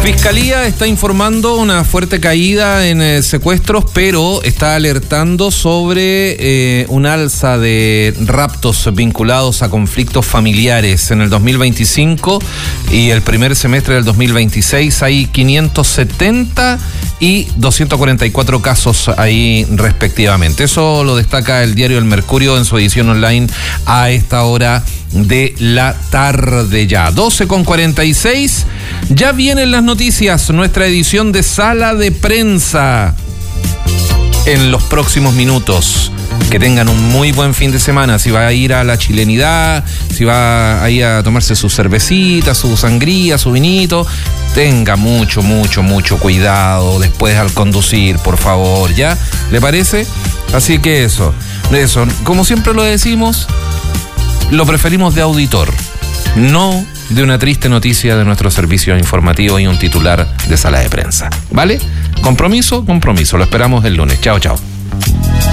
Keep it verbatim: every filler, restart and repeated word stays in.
Fiscalía está informando una fuerte caída en eh, secuestros, pero está alertando sobre eh, un alza de raptos vinculados a conflictos familiares. En el dos mil veinticinco y el primer semestre del dos mil veintiséis hay quinientos setenta y doscientos cuarenta y cuatro casos ahí respectivamente. Eso lo destaca el diario El Mercurio en su edición online a esta hora de la tarde ya. doce con cuarenta y seis. Ya vienen las noticias, nuestra edición de Sala de Prensa en los próximos minutos. Que tengan un muy buen fin de semana. Si va a ir a la chilenidad, si va a ir a tomarse su cervecita, su sangría, su vinito, tenga mucho, mucho, mucho cuidado después al conducir, por favor, ¿ya? ¿Le parece? Así que eso, eso, como siempre lo decimos, lo preferimos de auditor, no de una triste noticia de nuestro servicio informativo y un titular de Sala de Prensa. ¿Vale? Compromiso, compromiso. Lo esperamos el lunes. Chao, chao.